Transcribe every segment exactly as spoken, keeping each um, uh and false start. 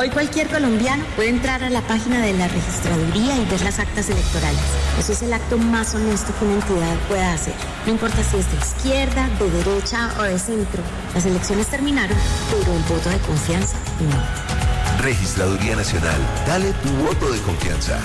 Hoy cualquier colombiano puede entrar a la página de la registraduría y ver las actas electorales. Eso es el acto más honesto que una entidad pueda hacer. No importa si es de izquierda, de derecha o de centro. Las elecciones terminaron, pero el voto de confianza no. Registraduría Nacional. Dale tu voto de confianza.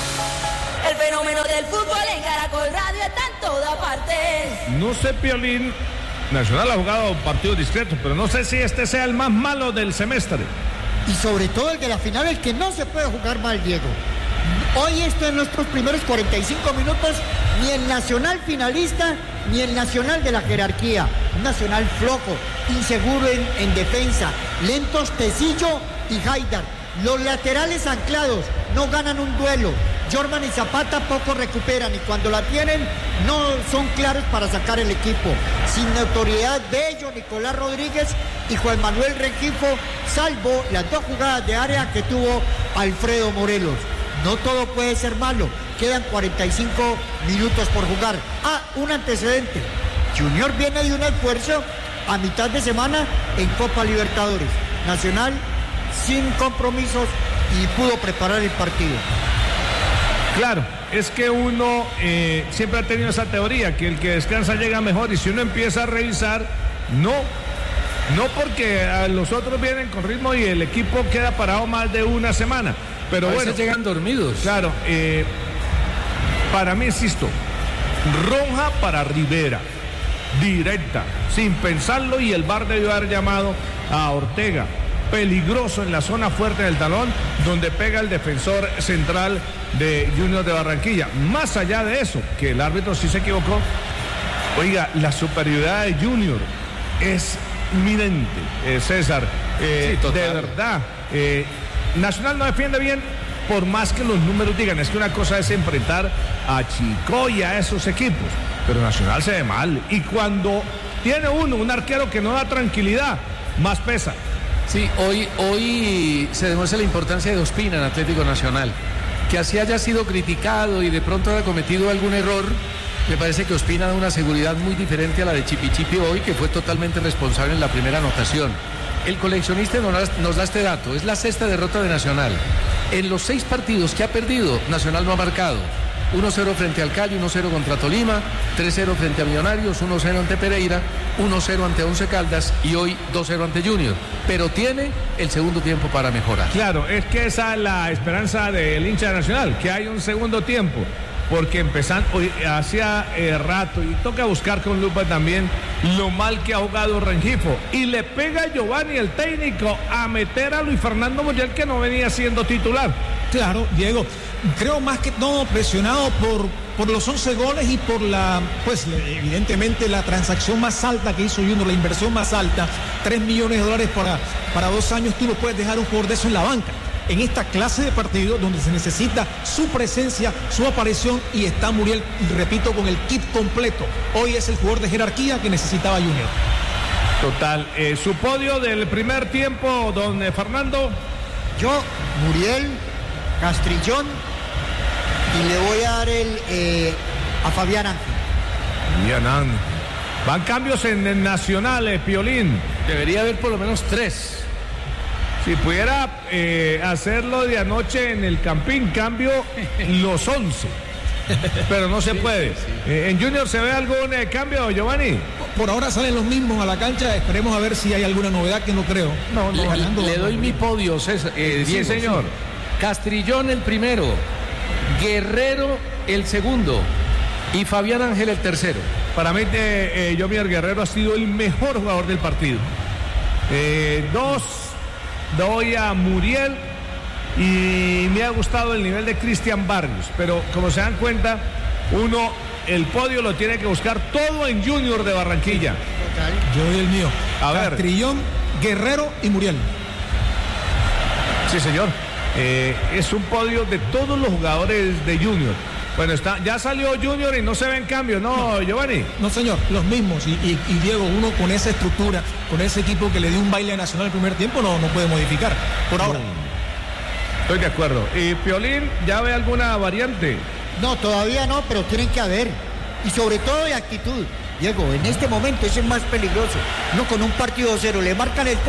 El fenómeno del fútbol en Caracol Radio está en toda parte. No sé, Piolín, Nacional ha jugado partidos discretos, pero no sé si este sea el más malo del semestre. Y sobre todo el de la final, el que no se puede jugar mal, Diego. Hoy esto en nuestros primeros cuarenta y cinco minutos, ni el Nacional finalista, ni el Nacional de la jerarquía. Un Nacional flojo, inseguro en, en defensa, lentos Tecillo y Haidar. Los laterales anclados, no ganan un duelo. Jorman y Zapata poco recuperan y cuando la tienen no son claros para sacar el equipo. Sin notoriedad Bello, Nicolás Rodríguez y Juan Manuel Rengifo, salvo las dos jugadas de área que tuvo Alfredo Morelos. No todo puede ser malo, quedan cuarenta y cinco minutos por jugar. Ah, un antecedente. Junior viene de un esfuerzo a mitad de semana en Copa Libertadores. Nacional sin compromisos y pudo preparar el partido. Claro, es que uno eh, siempre ha tenido esa teoría, que el que descansa llega mejor, y si uno empieza a revisar, no, no porque a los otros vienen con ritmo y el equipo queda parado más de una semana, pero a bueno. veces llegan dormidos. Claro, eh, para mí, insisto, roja para Rivera, directa, sin pensarlo, y el V A R debió haber llamado a Ortega. Peligroso en la zona fuerte del talón, donde pega el defensor central de Junior de Barranquilla. Más allá de eso, que el árbitro sí se equivocó, oiga, la superioridad de Junior es inminente, eh, César. Eh, sí, de verdad, eh, Nacional no defiende bien, por más que los números digan. Es que una cosa es enfrentar a Chico y a esos equipos, pero Nacional se ve mal. Y cuando tiene uno, un arquero que no da tranquilidad, más pesa. Sí, hoy, hoy se demuestra la importancia de Ospina en Atlético Nacional. Que así haya sido criticado y de pronto haya cometido algún error, me parece que Ospina da una seguridad muy diferente a la de Chipichipi hoy, que fue totalmente responsable en la primera anotación. El coleccionista nos da este dato, es la sexta derrota de Nacional. En los seis partidos que ha perdido, Nacional no ha marcado. uno cero frente al Cali, uno cero contra Tolima, tres cero frente a Millonarios, uno cero ante Pereira, uno cero ante Once Caldas y hoy dos cero ante Junior. Pero tiene el segundo tiempo para mejorar. Claro, es que esa es la esperanza del hincha Nacional, que hay un segundo tiempo, porque empezando hacía eh, rato, y toca buscar con lupa también lo mal que ha jugado Rengifo, y le pega a Giovanni, el técnico, a meter a Luis Fernando Muriel, que no venía siendo titular. Claro, Diego, creo más que todo presionado por, por los once goles y por la, pues evidentemente la transacción más alta que hizo Junior, la inversión más alta, tres millones de dólares para, para dos años. Tú no puedes dejar un jugador de eso en la banca. En esta clase de partido donde se necesita su presencia, su aparición, y está Muriel, repito, con el kit completo. Hoy es el jugador de jerarquía que necesitaba Junior. Total, eh, su podio del primer tiempo, don Fernando. Yo, Muriel, Castrillón, y le voy a dar el eh, a Fabián Ángel. Fabián Ángel. Van cambios en el Nacional, eh, Piolín. Debería haber por lo menos tres. Si pudiera eh, hacerlo de anoche en el Campín, cambio los once. Pero no se sí, puede. Sí, sí. Eh, ¿En Junior se ve algún eh, cambio, Giovanni? Por ahora salen los mismos a la cancha. Esperemos a ver si hay alguna novedad, que no creo. No, no, ganando, le doy mi podio, César. Eh, sí, Diego, señor. Sí. Castrillón el primero, Guerrero el segundo y Fabián Ángel el tercero. Para mí, eh, eh, Yomier Guerrero ha sido el mejor jugador del partido. Eh, dos, doy a Muriel, y me ha gustado el nivel de Cristian Barrios, pero como se dan cuenta, uno el podio lo tiene que buscar todo en Junior de Barranquilla. Yo doy el mío. A ver. Castrillón, Guerrero y Muriel. Sí, señor. Eh, es un podio de todos los jugadores de Junior. Bueno, está, ya salió Junior y no se ven cambios, ¿no, Giovanni? No, señor, los mismos. Y, y, y Diego, uno con esa estructura, con ese equipo que le dio un baile nacional el primer tiempo, no, no puede modificar, por ahora. No. Estoy de acuerdo. ¿Y Piolín, ya ve alguna variante? No, todavía no, pero tienen que haber. Y sobre todo de actitud. Diego, en este momento es el más peligroso. No, con un partido cero le marcan el tres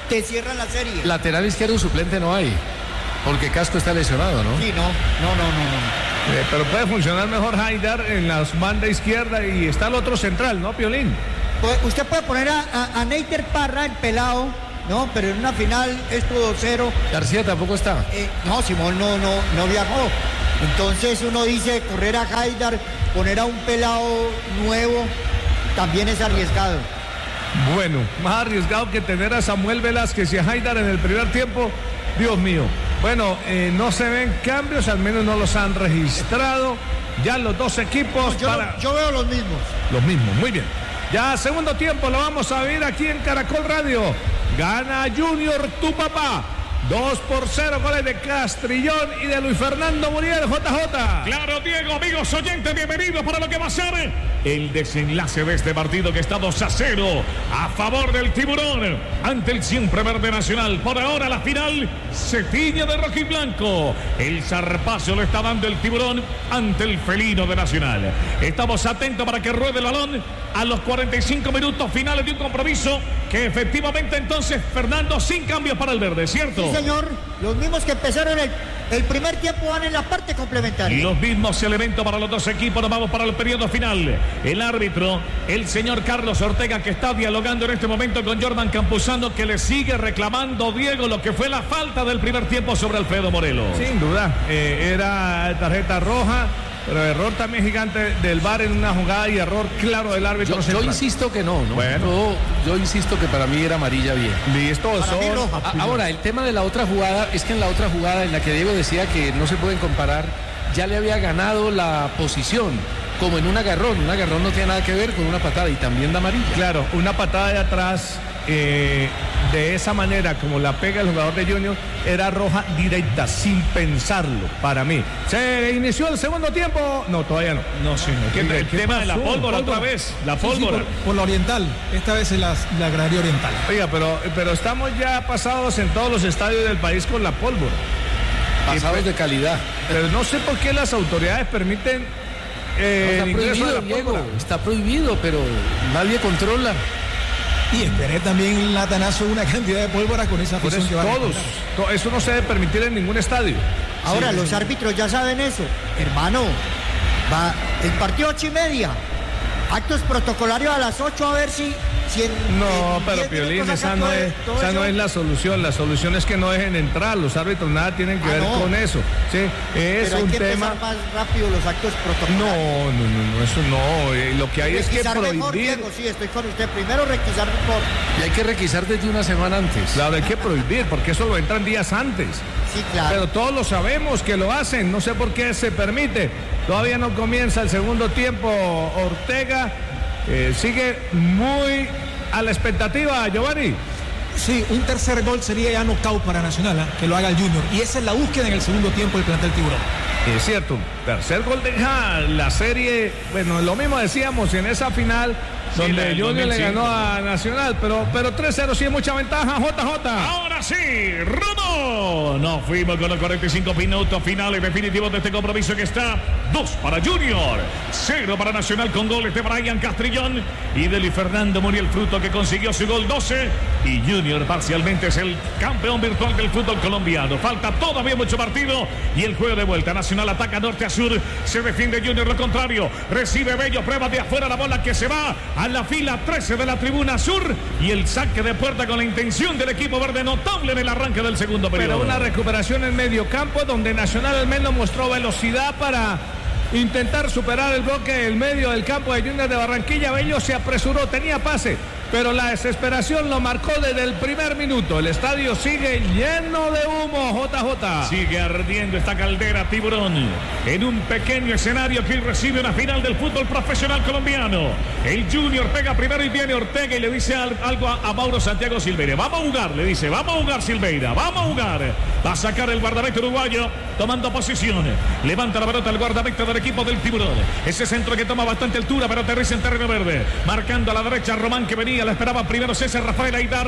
te cierran la serie. Lateral izquierdo suplente no hay, porque Casco está lesionado, ¿no? Sí, no, no, no, no, no. Eh, pero puede funcionar mejor Haidar en la banda izquierda y está el otro central, ¿no, Piolín? Pues usted puede poner a, a, a Neiter Parra, el pelado, no, pero en una final esto dos cero. García tampoco está. Eh, no, Simón no, no, no viajó. Entonces uno dice correr a Haidar, poner a un pelado nuevo, también es arriesgado. Bueno, más arriesgado que tener a Samuel Velázquez y a Haidar en el primer tiempo, Dios mío. Bueno, eh, no se ven cambios, al menos no los han registrado. Ya los dos equipos. No, yo, para... yo veo los mismos. Los mismos, muy bien. Ya segundo tiempo lo vamos a ver aquí en Caracol Radio. Gana Junior, tu papá. dos por cero, goles de Castrillón y de Luis Fernando Muriel, J J. Claro, Diego, amigos oyentes, bienvenidos para lo que va a ser el desenlace de este partido que está dos a cero a favor del Tiburón ante el siempre verde Nacional. Por ahora la final se tiñe de rojo y blanco. El zarpazo lo está dando el Tiburón ante el felino de Nacional. Estamos atentos para que ruede el balón a los cuarenta y cinco minutos finales de un compromiso que efectivamente entonces, Fernando, sin cambios para el verde, ¿cierto? Sí, señor, los mismos que empezaron el, el primer tiempo van en la parte complementaria. Los mismos elementos para los dos equipos. Nos vamos para el periodo final. El árbitro, el señor Carlos Ortega, que está dialogando en este momento con Jordan Campuzano, que le sigue reclamando, Diego, lo que fue la falta del primer tiempo sobre Alfredo Morelos. Sin duda, eh, era tarjeta roja, pero error también gigante del V A R en una jugada y error claro del árbitro. Yo, yo insisto que no, ¿no? Bueno. Yo, yo insisto que para mí era amarilla bien. Listo, son... A, ahora, el tema de la otra jugada es que en la otra jugada en la que Diego decía que no se pueden comparar, ya le había ganado la posición, como en un agarrón. Un agarrón no tiene nada que ver con una patada y también da amarilla. Claro, una patada de atrás, eh, de esa manera como la pega el jugador de Junior, era roja directa, sin pensarlo, para mí. ¿Se inició el segundo tiempo? No, todavía no. No, sí, no. ¿Qué, el tema de la pólvora otra vez? La pólvora. Sí, sí, por, por la oriental, esta vez es la, la gradería oriental. Oiga, pero, pero estamos ya pasados en todos los estadios del país con la pólvora. Pasados de calidad. Pero no sé por qué las autoridades permiten eh, no, está prohibido, Diego, está prohibido, pero nadie controla. Y esperé también el Latanazo una cantidad de pólvora con esa afición que va todos, to, eso no se debe permitir en ningún estadio. Ahora, sí, los sí. árbitros ya saben eso. Hermano, va el partido ocho y media. Actos protocolarios a las ocho, a ver si... si en, no, en pero Piolín, esa, no es, esa no es la solución. La solución es que no dejen entrar. Los árbitros nada tienen que ah, ver no. con eso. Sí, es pero hay un que tema... más rápido los actos protocolarios. No, no, no, no, eso no. Eh, lo que hay es que prohibir... Mejor, Diego, sí, estoy con usted. Primero requisar mejor. Y hay que requisar desde una semana antes. Claro, hay que prohibir, porque eso lo entran días antes. Sí, claro. Pero todos lo sabemos que lo hacen. No sé por qué se permite. Todavía no comienza el segundo tiempo. Ortega eh, sigue muy a la expectativa, Giovanni. Sí, un tercer gol sería ya knockout para Nacional, ¿eh? Que lo haga el Junior. Y esa es la búsqueda en el segundo tiempo del plantel Tiburón. Es cierto, tercer gol deja la serie. Bueno, lo mismo decíamos en esa final sí, donde Junior dos mil cinco le ganó a Nacional, pero, pero tres cero sí es mucha ventaja, J J. Ahora sí, Rudo. Nos fuimos con los cuarenta y cinco minutos finales definitivos de este compromiso que está dos para Junior, cero para Nacional, con goles de Brian Castrillón y de Luis Fernando Muriel Fruto, que consiguió su gol doce, y Junior parcialmente es el campeón virtual del fútbol colombiano. Falta todavía mucho partido y el juego de vuelta. Nacional ataca norte a sur, se defiende Junior, lo contrario, recibe Bello, prueba de afuera la bola que se va a la fila trece de la tribuna sur, y el saque de puerta con la intención del equipo verde, notable en el arranque del segundo periodo. Pero una recuperación en medio campo donde Nacional al menos mostró velocidad para intentar superar el bloque del medio del campo de Junior de Barranquilla. Bello se apresuró, tenía pase, pero la desesperación lo marcó desde el primer minuto. El estadio sigue lleno de humo, J J. Sigue ardiendo esta caldera, Tiburón, en un pequeño escenario que recibe una final del fútbol profesional colombiano. El Junior pega primero y viene Ortega y le dice algo a, a Mauro Santiago Silveira. Vamos a jugar, le dice, vamos a jugar Silveira, vamos a jugar. Va a sacar el guardameta uruguayo, tomando posición. Levanta la pelota el guardameta del equipo del Tiburón. Ese centro que toma bastante altura, pero aterriza en terreno verde. Marcando a la derecha Román, que venía, la esperaba primero César Rafael Haidar.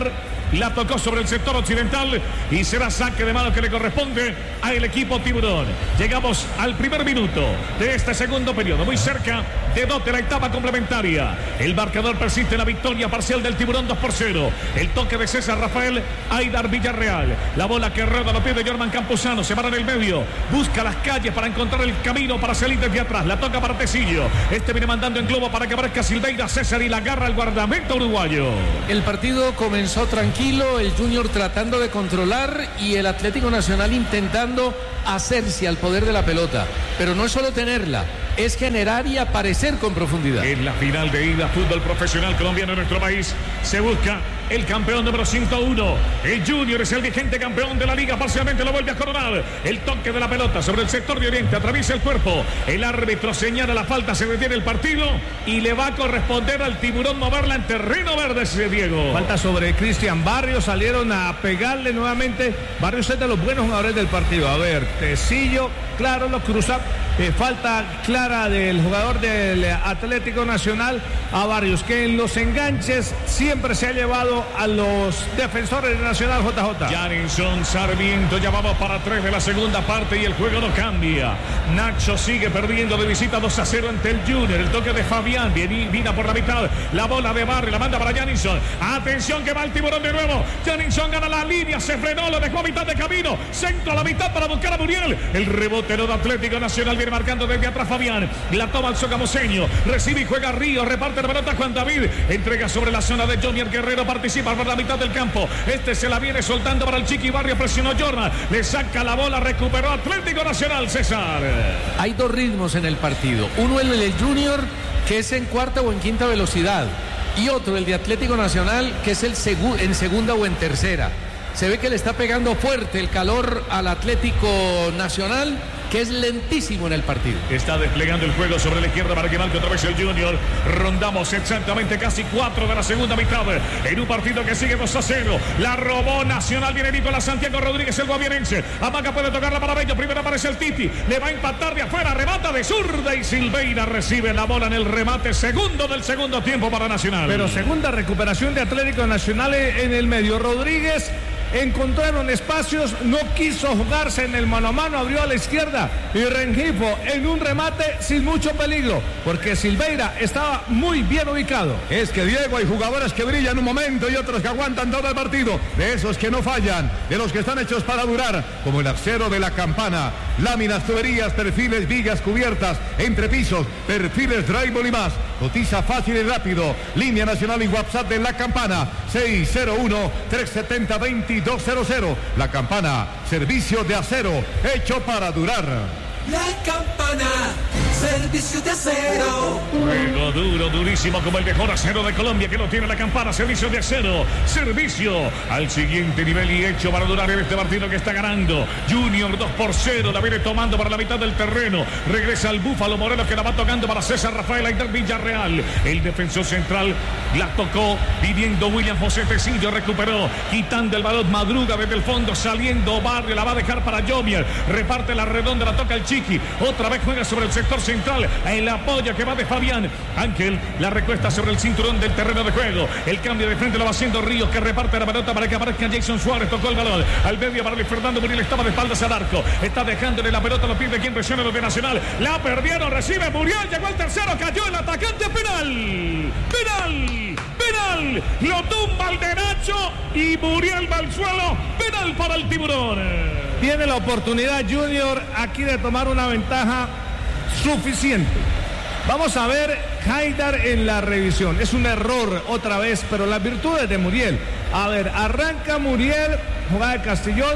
la tocó sobre el sector occidental y será saque de mano que le corresponde al equipo tiburón. Llegamos al primer minuto de este segundo periodo, muy cerca de dos de la etapa complementaria. El marcador persiste en la victoria parcial del tiburón dos por cero. El toque de César Rafael Aidar Villarreal. La bola que rueda a los pies de Jorman Campuzano. Se para en el medio. Busca las calles para encontrar el camino para salir desde atrás. La toca para Tecillo. Este viene mandando en globo para que aparezca Silveira. César y la agarra al guardameta uruguayo. El partido comenzó tranquilo. El Junior tratando de controlar y el Atlético Nacional intentando hacerse al poder de la pelota. Pero no es solo tenerla, es generar y aparecer con profundidad. En la final de ida, fútbol profesional colombiano en nuestro país, se busca el campeón número ciento uno. El Junior es el vigente campeón de la liga, parcialmente lo vuelve a coronar. El toque de la pelota sobre el sector de oriente, atraviesa el cuerpo. El árbitro señala la falta, se detiene el partido y le va a corresponder al tiburón moverla en terreno verde, ese Diego. Falta sobre Cristian Barrios, salieron a pegarle nuevamente. Barrios es de los buenos jugadores del partido. A ver, Tecillo, claro, lo cruza. Eh, falta clara del jugador del Atlético Nacional a Barrios, que en los enganches siempre se ha llevado a los defensores de Nacional. J J. Jarinson Sarmiento, ya vamos para tres de la segunda parte y el juego no cambia. Nacho sigue perdiendo de visita dos a cero ante el Junior. El toque de Fabián, viene por la mitad. La bola de Barrio, la manda para Jarinson. Atención que va el tiburón de nuevo. Jarinson gana la línea, se frenó, lo dejó a mitad de camino. Centro a la mitad para buscar a Muriel. El rebote no de Atlético Nacional, viene marcando desde atrás Fabián. La toma el sogamoseño. Recibe y juega Río. Reparte la pelota Juan David. Entrega sobre la zona de Junior Guerrero. Participa por la mitad del campo. Este se la viene soltando para el Chiqui Barrio. Presionó Jordan. Le saca la bola. Recuperó Atlético Nacional. César. Hay dos ritmos en el partido. Uno el del Junior, que es en cuarta o en quinta velocidad. Y otro el de Atlético Nacional, que es el segu- en segunda o en tercera. Se ve que le está pegando fuerte el calor al Atlético Nacional, que es lentísimo en el partido. Está desplegando el juego sobre la izquierda para que marque otra vez el Junior. Rondamos exactamente casi cuatro de la segunda mitad en un partido que sigue dos a cero. La robó Nacional, viene Nicolás Santiago Rodríguez, el guaviarense. Amaca puede tocarla para Bello, primero aparece el Titi. Le va a empatar de afuera, remata de zurda y Silveira recibe la bola en el remate. Segundo del segundo tiempo para Nacional. Pero segunda recuperación de Atlético Nacional en el medio. Rodríguez encontraron espacios, no quiso jugarse en el mano a mano, abrió a la izquierda y Rengifo en un remate sin mucho peligro, porque Silveira estaba muy bien ubicado. Es que Diego, hay jugadores que brillan un momento y otros que aguantan todo el partido, de esos que no fallan, de los que están hechos para durar, como el acero de La Campana. Láminas, tuberías, perfiles, vigas, cubiertas, entrepisos, perfiles, drywall y más. Cotiza fácil y rápido. Línea nacional y WhatsApp de La Campana, seis cero uno, tres siete cero, dos cero cero. La Campana, servicio de acero, hecho para durar. La Campana, servicio de acero. Juego duro, durísimo como el mejor acero de Colombia, que lo tiene La Campana, servicio de acero. Servicio al siguiente nivel y hecho para durar en este partido que está ganando. Junior dos por cero, la viene tomando para la mitad del terreno. Regresa al Búfalo Morelos, que la va tocando para César Rafael Aidar Villarreal. El defensor central la tocó, pidiendo William José Tecillo, recuperó, quitando el balón, madruga desde el fondo, saliendo Barrio, la va a dejar para Jomier. Reparte la redonda, la toca el Chiqui. Otra vez juega sobre el sector central. El apoyo que va de Fabián. Ángel la recuesta sobre el cinturón del terreno de juego. El cambio de frente lo va haciendo Ríos, que reparte la pelota para que aparezca Jason Suárez. Tocó el balón al medio para Luis Fernando Muriel. Estaba de espaldas al arco. Está dejándole la pelota a los pies de quien presiona los de Nacional. La perdieron. Recibe Muriel. Llegó el tercero. Cayó el atacante. Penal. Penal. Penal. Lo tumba el de Nacho y Muriel va al suelo. Penal para el tiburón. Tiene la oportunidad Junior aquí de tomar una ventaja suficiente. Vamos a ver Haidar en la revisión. Es un error otra vez, pero las virtudes de Muriel. A ver, arranca Muriel, jugada de Castellón,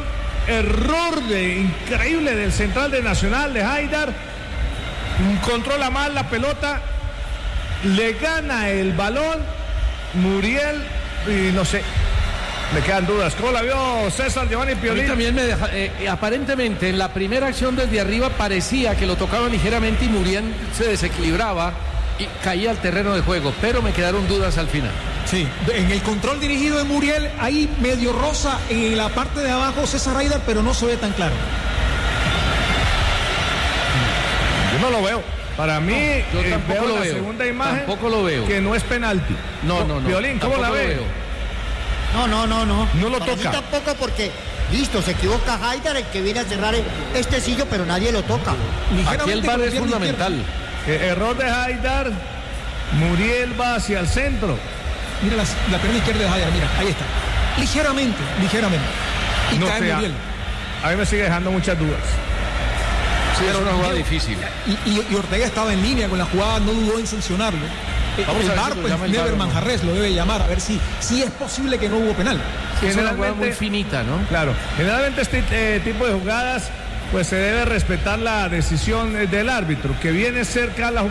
error de, increíble del central de Nacional, de Haidar. Controla mal la pelota, le gana el balón Muriel y no sé. Me quedan dudas. ¿Cómo la vio César Giovanni Piolín? También me deja, eh, aparentemente en la primera acción desde arriba parecía que lo tocaba ligeramente y Muriel se desequilibraba y caía al terreno de juego, pero me quedaron dudas al final. Sí, en el control dirigido de Muriel, ahí medio rosa en la parte de abajo César Aidar, pero no se ve tan claro. Yo no lo veo. Para mí, no, yo eh, tampoco veo lo la veo. segunda imagen Tampoco lo veo. Que no es penalti. No, no, no. Piolín, ¿cómo la ve? Veo. No, no, no, no. No lo Para toca. mí tampoco porque, listo, se equivoca Haidar, el que viene a cerrar este sillo, pero nadie lo toca. Aquí el V A R es fundamental. Eh, error de Haidar, Muriel va hacia el centro. Mira la, la pierna izquierda de Haidar, mira, ahí está. Ligeramente, ligeramente. Y No cae sé, a, Muriel. a mí me sigue dejando muchas dudas. Sí, era una jugada difícil. Y, y, y Ortega estaba en línea con la jugada, no dudó en sancionarlo. Eh, Vamos el a ver V A R, si lo pues, llama el V A R Never o no. Manjarres lo debe llamar, a ver si, si es posible que no hubo penal. Es una jugada muy Generalmente, finita, ¿no? claro, generalmente este eh, tipo de jugadas, pues se debe respetar la decisión eh, del árbitro, que viene cerca a la jugada.